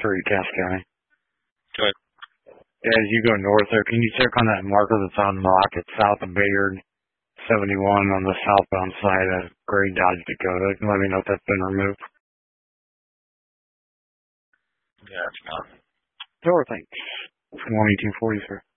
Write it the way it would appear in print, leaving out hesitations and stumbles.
for Cass County. Go ahead. As you go north there, can you check on that marker that's on Mock? It's south of Bayard 71 on the southbound side of Gray Dodge, Dakota. Let me know if that's been removed. Yeah, it's not. Sure, thanks. 2240, sir.